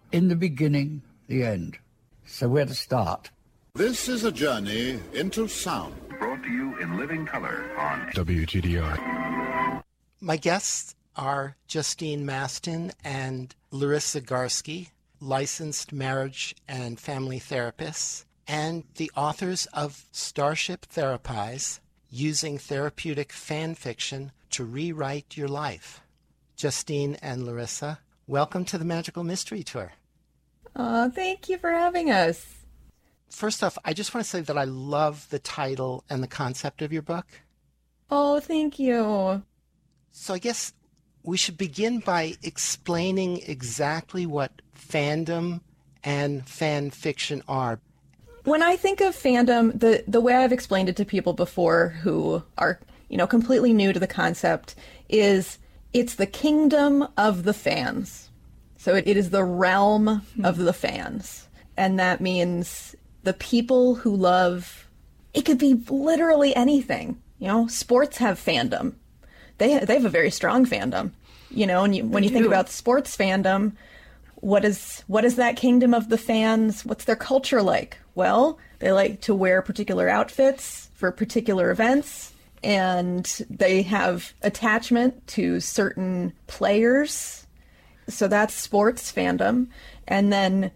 In the beginning, the end. So where to start? This is a journey into sound. Brought to you in living color on WGDR. My guests are Justine Mastin and Larissa Garski, licensed marriage and family therapists, and the authors of Starship Therapies, Using Therapeutic Fan Fiction to Rewrite Your Life. Justine and Larissa, welcome to the Magical Mystery Tour. Thank you for having us. First off, I just want to say that I love the title and the concept of your book. Oh, thank you. So I guess we should begin by explaining exactly what fandom and fan fiction are. When I think of fandom, the way I've explained it to people before who are, completely new to the concept is it's the kingdom of the fans. So it is the realm of the fans. And that means the people who love, it could be literally anything. Sports have fandom. They have a very strong fandom. When you think about sports fandom, what is that kingdom of the fans? What's their culture like? Well, they like to wear particular outfits for particular events, and they have attachment to certain players. So that's sports fandom. And then,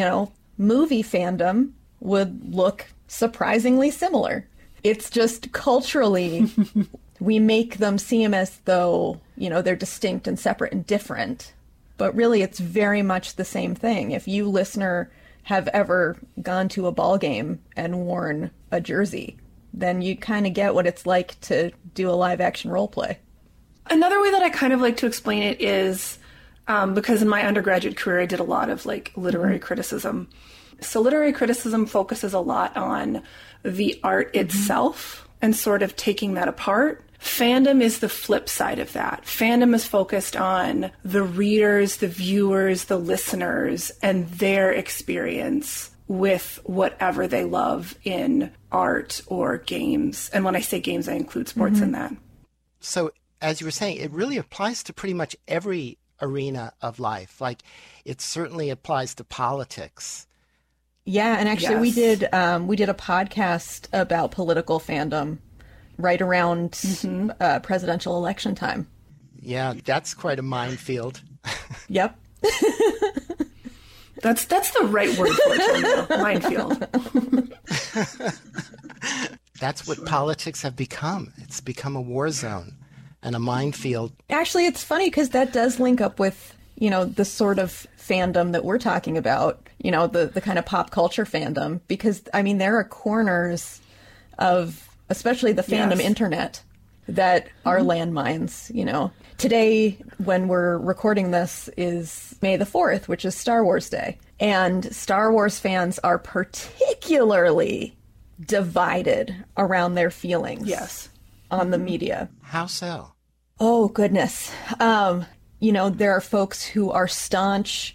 movie fandom would look surprisingly similar. It's just culturally, we make them seem as though, they're distinct and separate and different. But really, it's very much the same thing. If you, listener, have ever gone to a ball game and worn a jersey, then you kind of get what it's like to do a live action role play. Another way that I kind of like to explain it is because in my undergraduate career, I did a lot of literary criticism. So literary criticism focuses a lot on the art itself and sort of taking that apart. Fandom is the flip side of that. Fandom is focused on the readers, the viewers, the listeners, and their experience with whatever they love in art or games. And when I say games, I include sports in that. So as you were saying, it really applies to pretty much every arena of life. It certainly applies to politics. Yeah, and actually we did a podcast about political fandom right around presidential election time. Yeah, that's quite a minefield. Yep. That's the right word for it, minefield. That's what politics have become. It's become a war zone and a minefield. Actually, it's funny because that does link up with, the sort of fandom that we're talking about, the kind of pop culture fandom, because, there are corners of, especially the fandom internet, that are landmines, Today, when we're recording this, is May the 4th, which is Star Wars Day. And Star Wars fans are particularly divided around their feelings on the media. How so? Oh, goodness. There are folks who are staunch,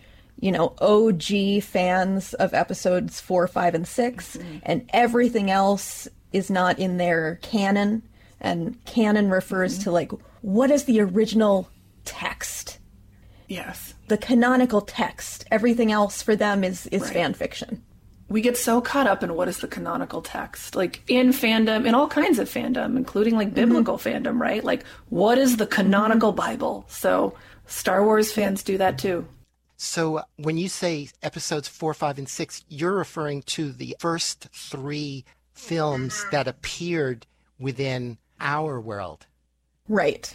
OG fans of episodes 4, 5, and 6, and everything else is not in their canon. And canon refers to, what is the original text? Yes. The canonical text. Everything else for them is fan fiction. We get so caught up in what is the canonical text, in fandom, in all kinds of fandom, including biblical fandom, right? What is the canonical Bible? So Star Wars fans do that too. So when you say episodes 4, 5, and 6, you're referring to the first 3 films that appeared within our world. Right.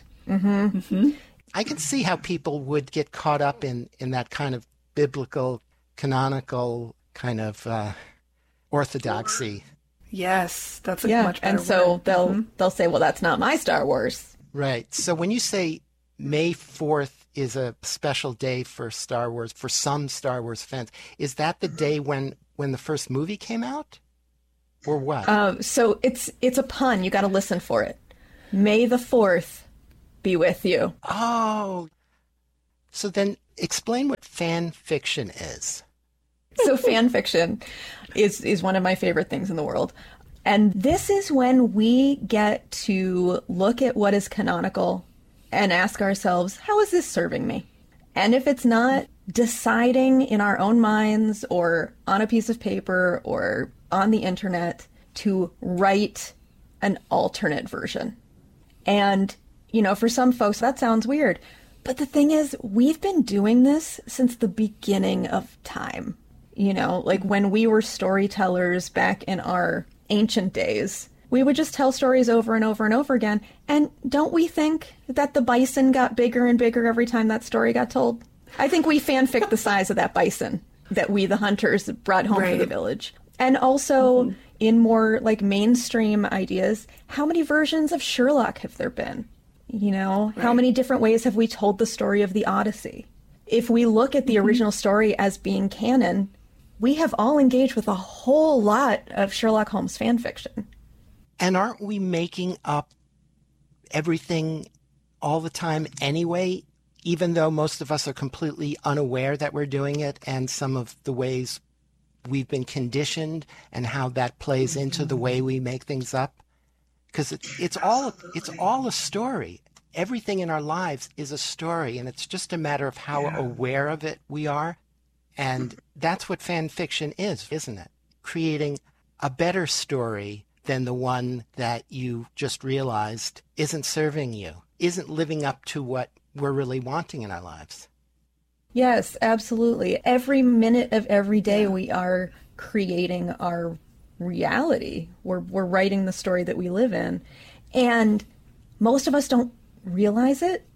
I can see how people would get caught up in that kind of biblical, canonical kind of orthodoxy. Yes, that's a much better and so word. they'll say, well, that's not my Star Wars. Right. So when you say May 4th is a special day for Star Wars, for some Star Wars fans, is that the day when the first movie came out? Or what? So it's a pun. You got to listen for it. May the 4th be with you. Oh. So then explain what fan fiction is. So fan fiction is one of my favorite things in the world. And this is when we get to look at what is canonical and ask ourselves, how is this serving me? And if it's not, deciding in our own minds or on a piece of paper or on the internet to write an alternate version. And, for some folks that sounds weird. But the thing is, we've been doing this since the beginning of time. Like when we were storytellers back in our ancient days, we would just tell stories over and over and over again. And don't we think that the bison got bigger and bigger every time that story got told? I think we fanficked the size of that bison that we, the hunters, brought home for the village. And also, in more like mainstream ideas, how many versions of Sherlock have there been? How many different ways have we told the story of the Odyssey? If we look at the original story as being canon, we have all engaged with a whole lot of Sherlock Holmes fan fiction. And aren't we making up everything all the time anyway, even though most of us are completely unaware that we're doing it, and some of the ways we've been conditioned and how that plays into the way we make things up? Because it's all a story. Everything in our lives is a story, and it's just a matter of how aware of it we are. And that's what fan fiction is, isn't it? Creating a better story than the one that you just realized isn't serving you, isn't living up to what we're really wanting in our lives. Yes, absolutely. Every minute of every day we are creating our reality. We're writing the story that we live in. And most of us don't realize it.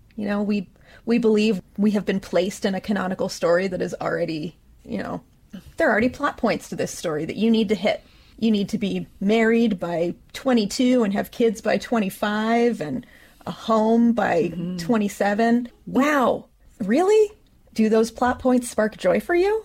We believe we have been placed in a canonical story that is already, there are already plot points to this story that you need to hit. You need to be married by 22 and have kids by 25 and a home by 27. Wow. Really? Do those plot points spark joy for you?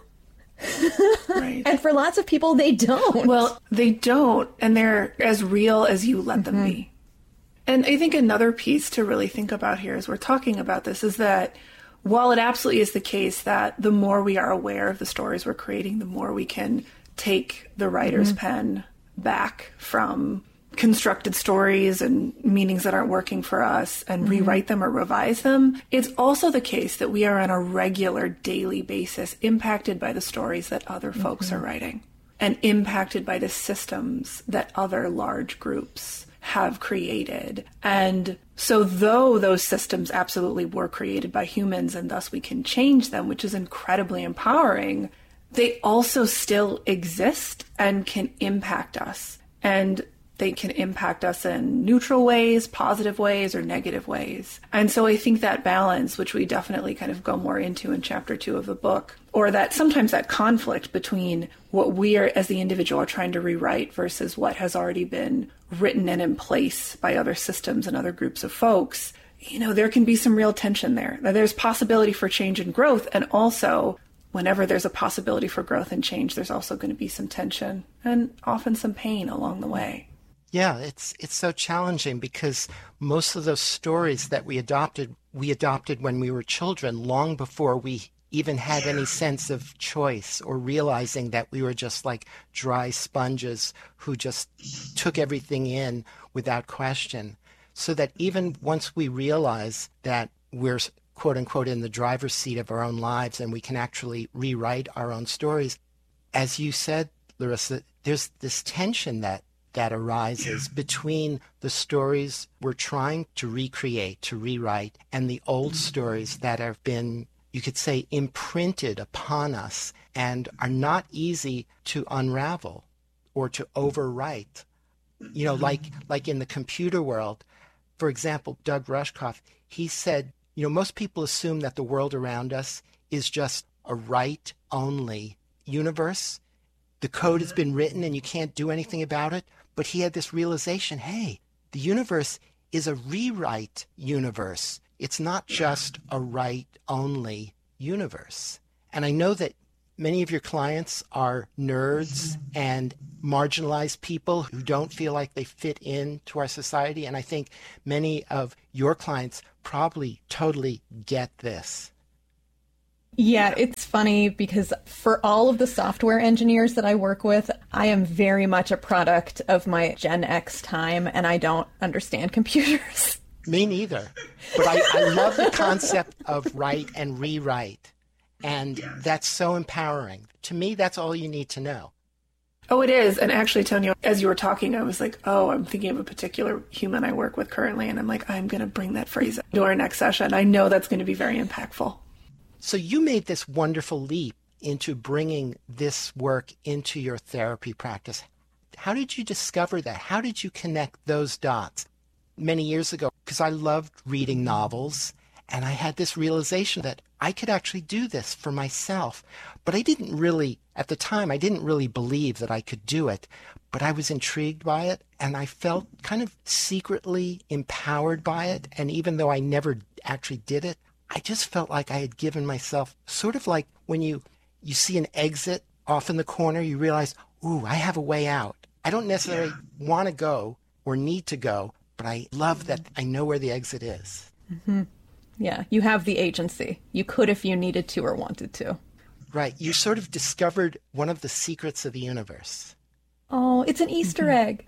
Right. And for lots of people, they don't. Well, they don't. And they're as real as you let them be. And I think another piece to really think about here as we're talking about this is that while it absolutely is the case that the more we are aware of the stories we're creating, the more we can take the writer's pen back from constructed stories and meanings that aren't working for us and rewrite them or revise them. It's also the case that we are on a regular daily basis impacted by the stories that other folks are writing and impacted by the systems that other large groups have created. And so though those systems absolutely were created by humans and thus we can change them, which is incredibly empowering, they also still exist and can impact us. And they can impact us in neutral ways, positive ways, or negative ways. And so I think that balance, which we definitely kind of go more into in chapter 2 of the book, or that sometimes that conflict between what we are as the individual are trying to rewrite versus what has already been written and in place by other systems and other groups of folks, there can be some real tension there. There's possibility for change and growth, and also whenever there's a possibility for growth and change, there's also going to be some tension and often some pain along the way. Yeah, it's so challenging because most of those stories that we adopted when we were children, long before we even had any sense of choice or realizing that we were just like dry sponges who just took everything in without question. So that even once we realize that we're quote unquote in the driver's seat of our own lives and we can actually rewrite our own stories, as you said, Larissa, there's this tension that arises between the stories we're trying to recreate, to rewrite, and the old stories that have been, you could say, imprinted upon us and are not easy to unravel or to overwrite. Like in the computer world, for example, Doug Rushkoff, he said, most people assume that the world around us is just a write-only universe. The code has been written and you can't do anything about it. But he had this realization, hey, the universe is a rewrite universe. It's not just a write-only universe. And I know that many of your clients are nerds and marginalized people who don't feel like they fit into our society. And I think many of your clients probably totally get this. Yeah, it's funny because for all of the software engineers that I work with, I am very much a product of my Gen X time and I don't understand computers. Me neither. But I love the concept of write and rewrite. And that's so empowering. To me, that's all you need to know. Oh, it is. And actually, Tonio, as you were talking, I was like, oh, I'm thinking of a particular human I work with currently. And I'm like, I'm going to bring that phrase to our next session. I know that's going to be very impactful. So you made this wonderful leap into bringing this work into your therapy practice. How did you discover that? How did you connect those dots? Many years ago, because I loved reading novels, and I had this realization that I could actually do this for myself. But I didn't really, at the time, I didn't really believe that I could do it. But I was intrigued by it, and I felt kind of secretly empowered by it. And even though I never actually did it, I just felt like I had given myself, sort of like when you see an exit off in the corner, you realize, ooh, I have a way out. I don't necessarily want to go or need to go, but I love that I know where the exit is. Mm-hmm. Yeah, you have the agency. You could if you needed to or wanted to. Right. You sort of discovered one of the secrets of the universe. Oh, it's an Easter egg.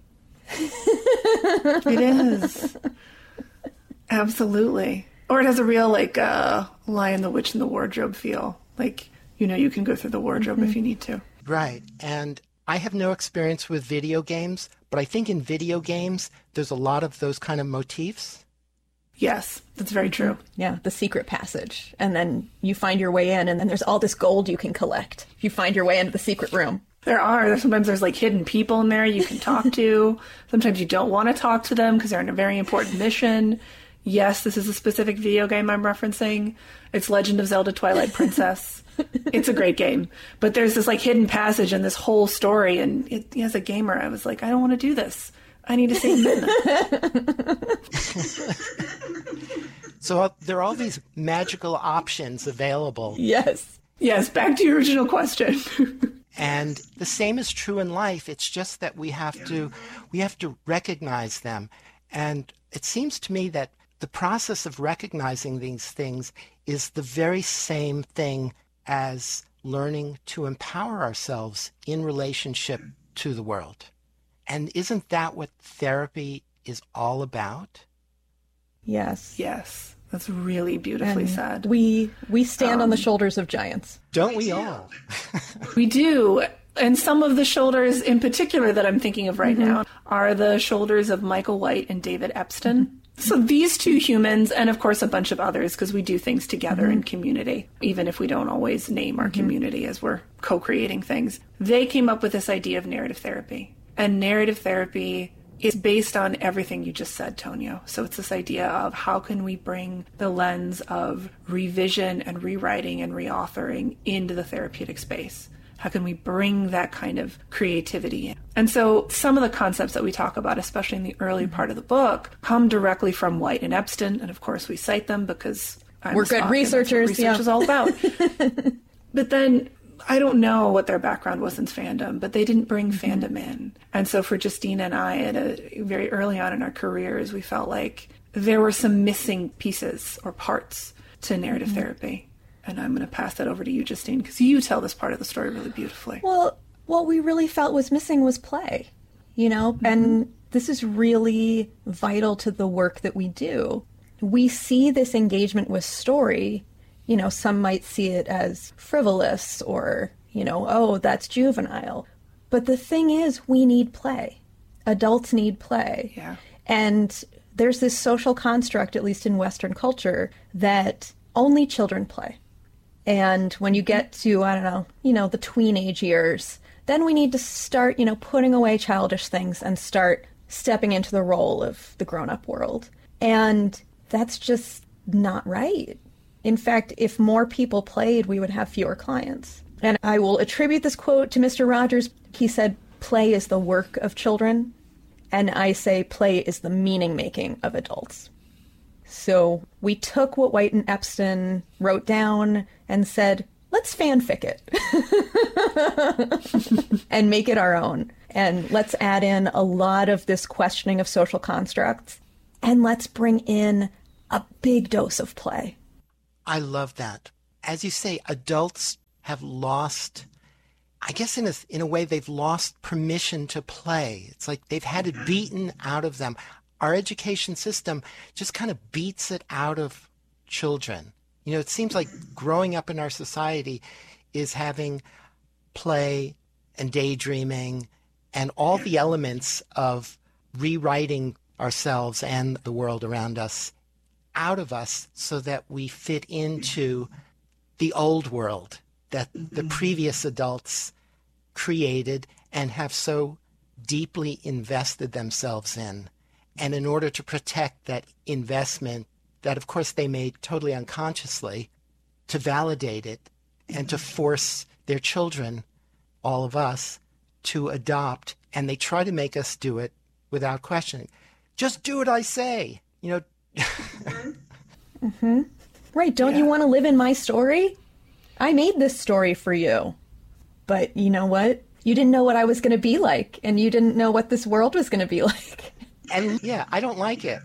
It is. Absolutely. Or it has a real, like, Lion, the Witch, and the Wardrobe feel. Like, you can go through the wardrobe if you need to. Right. And I have no experience with video games, but I think in video games, there's a lot of those kind of motifs. Yes, that's very true. Yeah, the secret passage. And then you find your way in, and then there's all this gold you can collect. You find your way into the secret room. Sometimes there's like hidden people in there you can talk to. Sometimes you don't want to talk to them because they're in a very important mission. Yes, this is a specific video game I'm referencing. It's Legend of Zelda Twilight Princess. It's a great game. But there's this like hidden passage in this whole story. And as a gamer, I was like, I don't want to do this. I need to save Midna. So there are all these magical options available. Yes. Yes, back to your original question. And the same is true in life. It's just that we have to recognize them. And it seems to me that the process of recognizing these things is the very same thing as learning to empower ourselves in relationship to the world. And isn't that what therapy is all about? Yes. Yes. That's really beautifully said. We stand on the shoulders of giants. Don't we all? We do. And some of the shoulders in particular that I'm thinking of right now are the shoulders of Michael White and David Epstein. So these two humans, and of course a bunch of others, because we do things together in community, even if we don't always name our community as we're co-creating things, they came up with this idea of narrative therapy. And narrative therapy is based on everything you just said, Tonio. So it's this idea of how can we bring the lens of revision and rewriting and reauthoring into the therapeutic space? How can we bring that kind of creativity in? And so some of the concepts that we talk about, especially in the early part of the book, come directly from White and Epstein. And of course we cite them because we're good researchers. Research is all about. But then I don't know what their background was in fandom, but they didn't bring fandom in. And so for Justina and I, very early on in our careers, we felt like there were some missing pieces or parts to narrative therapy. And I'm going to pass that over to you, Justine, because you tell this part of the story really beautifully. Well, what we really felt was missing was play, and this is really vital to the work that we do. We see this engagement with story. Some might see it as frivolous or, oh, that's juvenile. But the thing is, we need play. Adults need play. Yeah. And there's this social construct, at least in Western culture, that only children play. And when you get to, the tweenage years, then we need to start, putting away childish things and start stepping into the role of the grown-up world. And that's just not right. In fact, if more people played, we would have fewer clients. And I will attribute this quote to Mr. Rogers. He said, play is the work of children. And I say play is the meaning-making of adults. So we took what White and Epstein wrote down and said, let's fanfic it and make it our own. And let's add in a lot of this questioning of social constructs. And let's bring in a big dose of play. I love that. As you say, adults have lost, I guess in a way, they've lost permission to play. It's like they've had it beaten out of them. our education system just kind of beats it out of children. You know, it seems like growing up in our society is having play and daydreaming and all the elements of rewriting ourselves and the world around us out of us so that we fit into the old world that the previous adults created and have so deeply invested themselves in. And in order to protect that investment, that of course they made totally unconsciously, to validate it and to force their children, all of us, to adopt. And they try to make us do it without questioning. Just do what I say, you know. Mm-hmm. Right. Don't you want to live in my story? I made this story for you. But you know what? You didn't know what I was going to be like, and you didn't know what this world was going to be like. And yeah, I don't like it.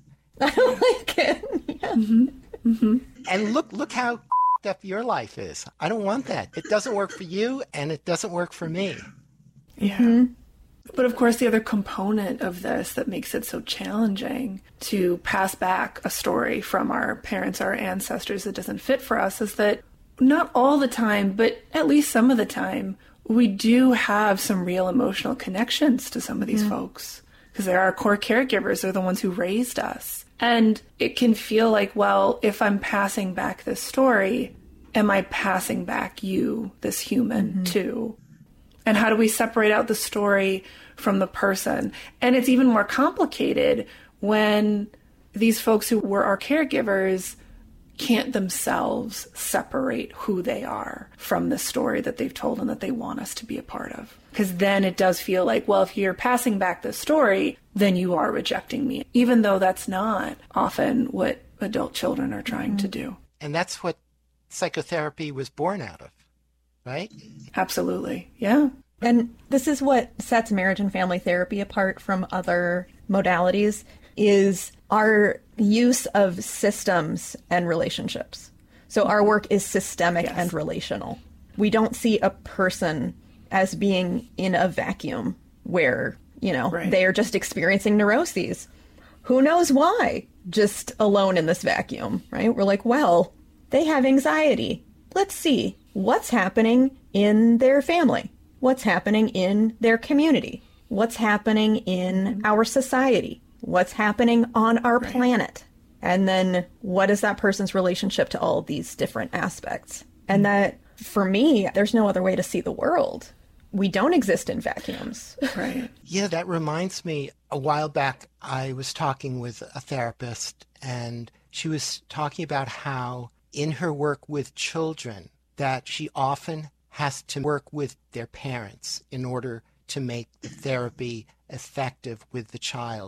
I don't like it. Yeah. Mm-hmm. Mm-hmm. And look how up your life is. I don't want that. It doesn't work for you, and it doesn't work for me. Yeah. Mm-hmm. But of course, the other component of this that makes it so challenging to pass back a story from our parents, our ancestors that doesn't fit for us is that not all the time, but at least some of the time, we do have some real emotional connections to some of these folks because they're our core caregivers. They're the ones who raised us. And it can feel like, well, if I'm passing back this story, am I passing back you, this human, too? And how do we separate out the story from the person? And it's even more complicated when these folks who were our caregivers can't themselves separate who they are from the story that they've told and that they want us to be a part of. Because then it does feel like, well, if you're passing back the story, then you are rejecting me, even though that's not often what adult children are trying to do. And that's what psychotherapy was born out of, right? Absolutely. Yeah. And this is what sets marriage and family therapy apart from other modalities is our use of systems and relationships. So our work is systemic and relational. We don't see a person as being in a vacuum where, you know, they are just experiencing neuroses. Who knows why? Just alone in this vacuum, right? We're like, well, they have anxiety. Let's see what's happening in their family. What's happening in their community? What's happening in our society? What's happening on our planet? And then what is that person's relationship to all of these different aspects? And that, for me, there's no other way to see the world. We don't exist in vacuums. Right. Yeah, that reminds me, a while back, I was talking with a therapist, and she was talking about how in her work with children, that she often has to work with their parents in order to make the therapy effective with the child.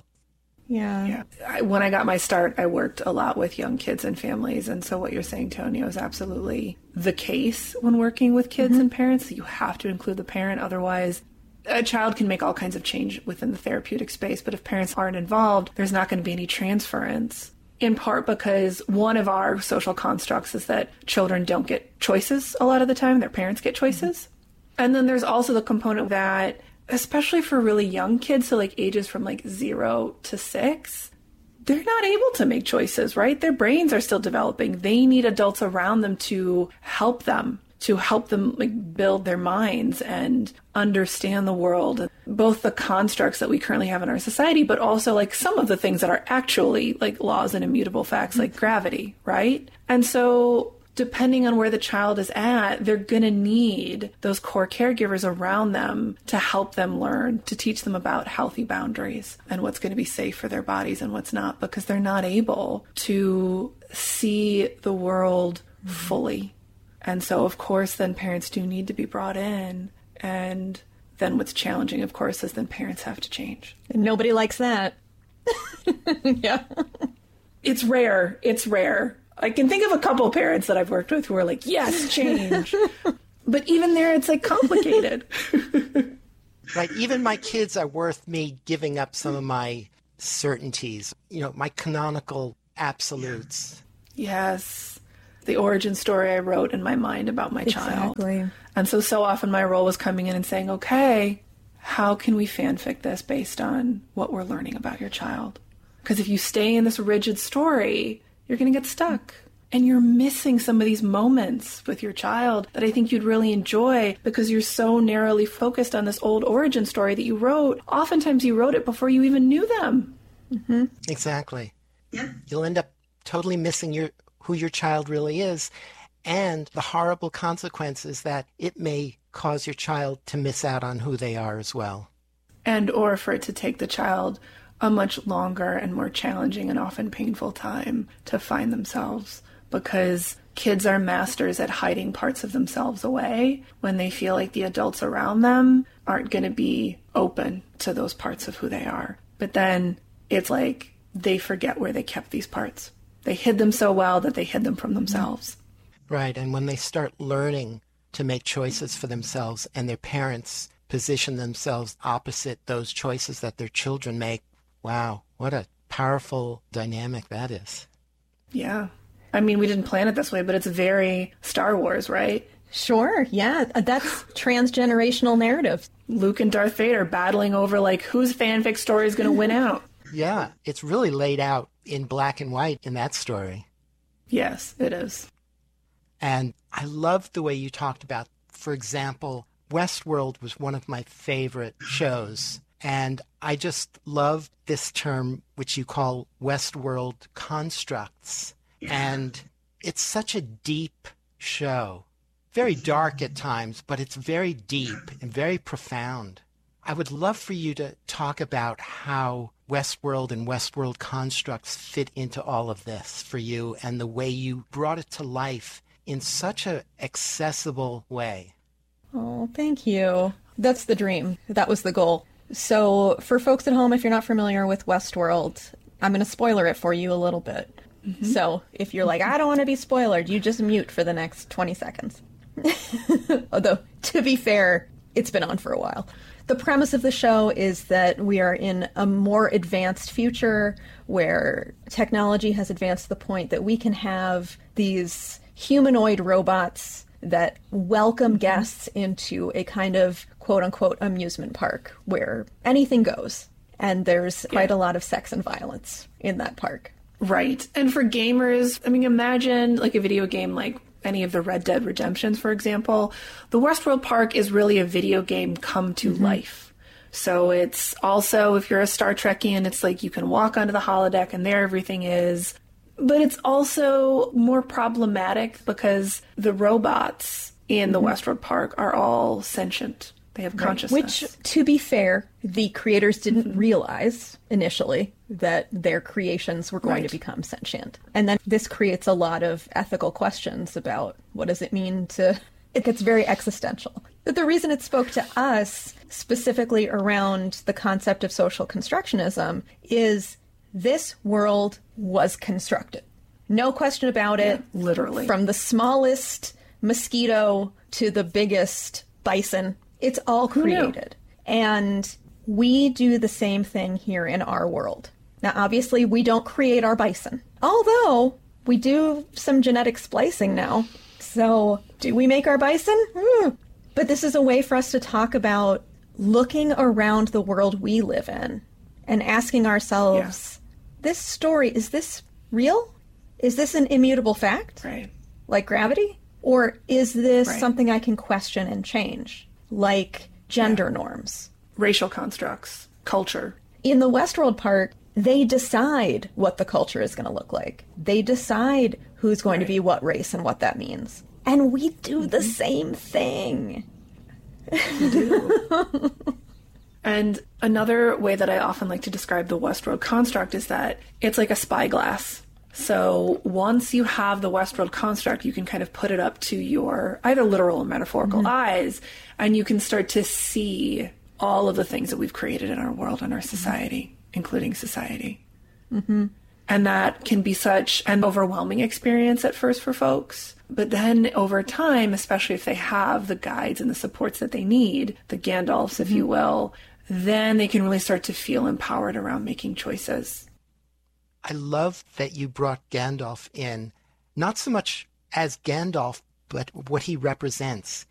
Yeah. When I got my start, I worked a lot with young kids and families. And so what you're saying, Tonya, is absolutely the case when working with kids and parents. You have to include the parent. Otherwise, a child can make all kinds of change within the therapeutic space. But if parents aren't involved, there's not going to be any transference. In part because one of our social constructs is that children don't get choices a lot of the time. Their parents get choices. And then there's also the component that, especially for really young kids, so like ages from like 0 to 6, they're not able to make choices, right? Their brains are still developing. They need adults around them to help them like build their minds and understand the world, both the constructs that we currently have in our society, but also like some of the things that are actually like laws and immutable facts like gravity, right? And so depending on where the child is at, they're going to need those core caregivers around them to help them learn, to teach them about healthy boundaries and what's going to be safe for their bodies and what's not, because they're not able to see the world fully. And so, of course, then parents do need to be brought in. And then what's challenging, of course, is then parents have to change. And nobody likes that. Yeah. It's rare. It's rare. I can think of a couple of parents that I've worked with who are like, yes, change. But even there, it's like complicated. Right. Even my kids are worth me giving up some of my certainties, you know, my canonical absolutes. Yes. The origin story I wrote in my mind about my child. Exactly. And so often my role was coming in and saying, okay, how can we fanfic this based on what we're learning about your child? Because if you stay in this rigid story, you're going to get stuck. And you're missing some of these moments with your child that I think you'd really enjoy because you're so narrowly focused on this old origin story that you wrote. Oftentimes you wrote it before you even knew them. Mm-hmm. Exactly. Yeah. You'll end up totally missing who your child really is, and the horrible consequences that it may cause your child to miss out on who they are as well. And or for it to take the child a much longer and more challenging and often painful time to find themselves, because kids are masters at hiding parts of themselves away when they feel like the adults around them aren't going to be open to those parts of who they are. But then it's like they forget where they kept these parts. They hid them so well that they hid them from themselves. Right, and when they start learning to make choices for themselves and their parents position themselves opposite those choices that their children make, wow, what a powerful dynamic that is. Yeah. I mean, we didn't plan it this way, but it's very Star Wars, right? Sure, yeah. That's transgenerational narrative. Luke and Darth Vader battling over, like, whose fanfic story is going to win out. Yeah, it's really laid out in black and white in that story. Yes, it is. And I loved the way you talked about, for example, Westworld was one of my favorite shows. And I just love this term, which you call Westworld constructs. And it's such a deep show. Very dark at times, but it's very deep and very profound. I would love for you to talk about how Westworld and Westworld constructs fit into all of this for you and the way you brought it to life in such an accessible way. Oh, thank you. That's the dream. That was the goal. So for folks at home, if you're not familiar with Westworld, I'm going to spoiler it for you a little bit. Mm-hmm. So if you're like, I don't want to be spoilered, you just mute for the next 20 seconds. Although, to be fair, it's been on for a while. The premise of the show is that we are in a more advanced future where technology has advanced to the point that we can have these humanoid robots that welcome guests into a kind of quote-unquote amusement park where anything goes. And there's quite a lot of sex and violence in that park. Right. And for gamers, I mean, imagine like a video game like any of the Red Dead Redemptions, for example. The Westworld Park is really a video game come to life. So it's also, if you're a Star Trekian, it's like you can walk onto the holodeck and there everything is. But it's also more problematic because the robots in the Westworld Park are all sentient. They have consciousness. Which, to be fair, the creators didn't realize initially that their creations were going to become sentient. And then this creates a lot of ethical questions about what does it mean to... It gets very existential. But the reason it spoke to us specifically around the concept of social constructionism is this world was constructed. No question about it. Literally. From the smallest mosquito to the biggest bison, it's all created. And we do the same thing here in our world. Now, obviously, we don't create our bison. Although, we do some genetic splicing now. So, do we make our bison? But this is a way for us to talk about looking around the world we live in and asking ourselves, this story, is this real? Is this an immutable fact? Right. Like gravity? Or is this something I can question and change? Like gender norms. Racial constructs. Culture. In the Westworld Park, they decide what the culture is going to look like. They decide who's going to be what race and what that means. And we do the same thing. We do. And another way that I often like to describe the Westworld construct is that it's like a spyglass. So once you have the Westworld construct, you can kind of put it up to your either literal or metaphorical eyes, and you can start to see all of the things that we've created in our world and our society, including society. And that can be such an overwhelming experience at first for folks. But then over time, especially if they have the guides and the supports that they need, the Gandalfs, if you will, then they can really start to feel empowered around making choices. I love that you brought Gandalf in, not so much as Gandalf, but what he represents.